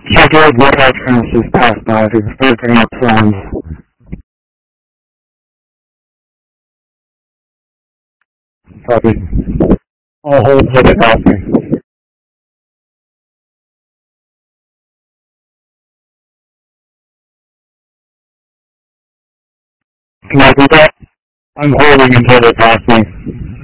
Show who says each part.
Speaker 1: Scheduled radar transfers pass by to expecting up signs. Copy. All hold for the crossing. Can you repeat that? I'm holding until they pass me.